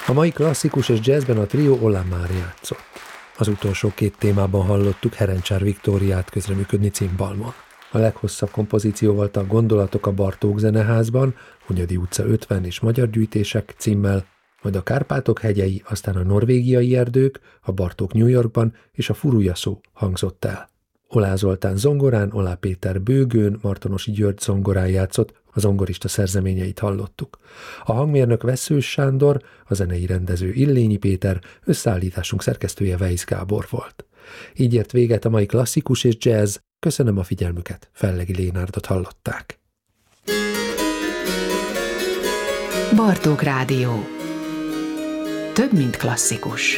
A mai klasszikus és jazzben a trió Ola már játszott. Az utolsó két témában hallottuk Herencsár Viktóriát közreműködni cimbalmon. A leghosszabb kompozíció volt a Gondolatok a Bartók Zeneházban, Hunyadi utca 50 és Magyar gyűjtések címmel, majd a Kárpátok hegyei, aztán a Norvégiai erdők, a Bartók New Yorkban és a Furujaszó hangzott el. Olá Zoltán zongorán, Olá Péter bőgőn, Martonosi György zongorán játszott, a zongorista szerzeményeit hallottuk. A hangmérnök Vesszős Sándor, a zenei rendező Illényi Péter, összeállításunk szerkesztője Weisz Gábor volt. Így ért véget a mai klasszikus és jazz. Köszönöm a figyelmüket, Fellegi Lénárdot hallották. Bartók Rádió. Több, mint klasszikus.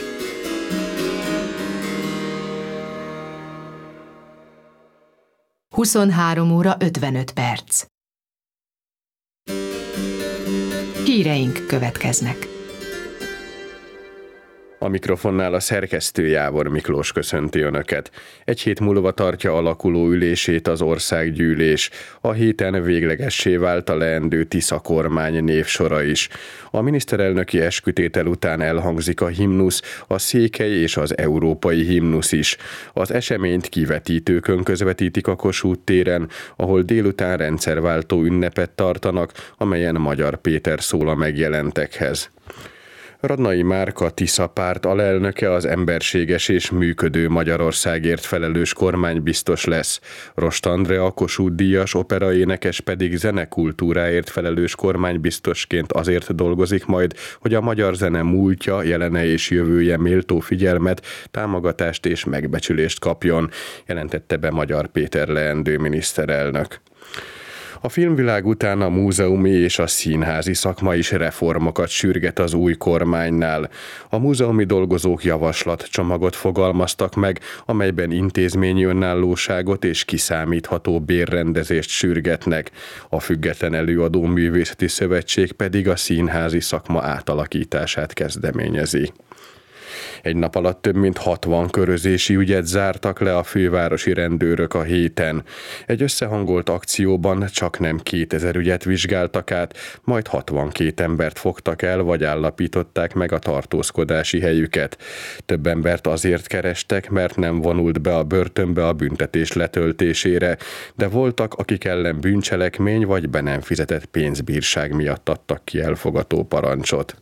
Huszonhárom óra 55 perc. Híreink következnek. A mikrofonnál a szerkesztő Jávor Miklós köszönti Önöket. Egy hét múlva tartja alakuló ülését az országgyűlés. A héten véglegessé vált a leendő Tisza kormány névsora is. A miniszterelnöki eskütétel után elhangzik a himnusz, a székely és az európai himnusz is. Az eseményt kivetítőkön közvetítik a Kossuth téren, ahol délután rendszerváltó ünnepet tartanak, amelyen Magyar Péter szól a megjelentekhez. Radnai Márka Tisza párt alelnöke az emberséges és működő Magyarországért felelős kormánybiztos lesz. Rost Andrea Kossuth díjas operaénekes pedig zenekultúráért felelős kormánybiztosként azért dolgozik majd, hogy a magyar zene múltja, jelene és jövője méltó figyelmet, támogatást és megbecsülést kapjon, jelentette be Magyar Péter leendő miniszterelnök. A filmvilág után a múzeumi és a színházi szakma is reformokat sürget az új kormánynál. A múzeumi dolgozók javaslatcsomagot fogalmaztak meg, amelyben intézményi önállóságot és kiszámítható bérrendezést sürgetnek. A Független Előadó Művészeti Szövetség pedig a színházi szakma átalakítását kezdeményezi. Egy nap alatt több mint 60 körözési ügyet zártak le a fővárosi rendőrök a héten. Egy összehangolt akcióban csaknem 2000 ügyet vizsgáltak át, majd 62 embert fogtak el, vagy állapították meg a tartózkodási helyüket. Több embert azért kerestek, mert nem vonult be a börtönbe a büntetés letöltésére, de voltak, akik ellen bűncselekmény vagy be nem fizetett pénzbírság miatt adtak ki elfogató parancsot.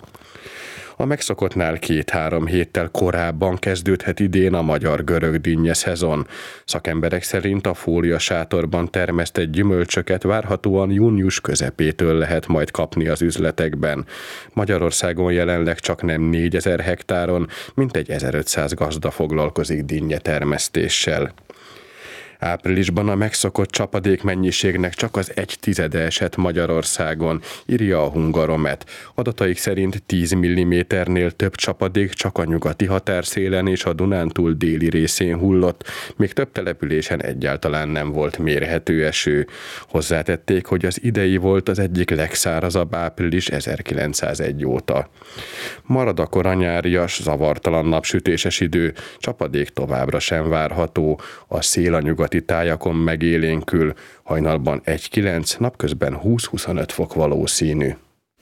A megszokottnál 2-3 héttel korábban kezdődhet idén a magyar-görög dinnye szezon. Szakemberek szerint a fóliasátorban termesztett gyümölcsöket várhatóan június közepétől lehet majd kapni az üzletekben. Magyarországon jelenleg csaknem 4000 hektáron, mintegy 1500 gazda foglalkozik dinnye termesztéssel. Áprilisban a megszokott csapadékmennyiségnek csak az 1/10 esett Magyarországon, írja a Hungaromet. Adataik szerint 10 mm-nél több csapadék csak a nyugati határszélen és a Dunántúl déli részén hullott, még több településen egyáltalán nem volt mérhető eső. Hozzátették, hogy az idei volt az egyik legszárazabb április 1901 óta. Marad a koranyárias, zavartalan napsütéses idő, csapadék továbbra sem várható, a szél a nyugati tájakon megélénkül, hajnalban 1-9, napközben 20-25 fok valószínű.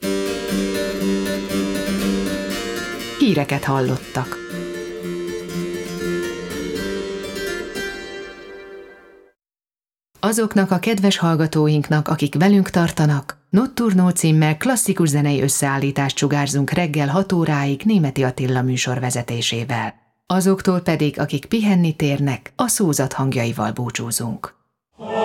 Híreket hallottak. Azoknak a kedves hallgatóinknak, akik velünk tartanak, Notturno címmel klasszikus zenei összeállítást sugárzunk reggel 6 óráig Németi Attila műsorvezetésével. Azoktól pedig, akik pihenni térnek, a szózat hangjaival búcsúzunk.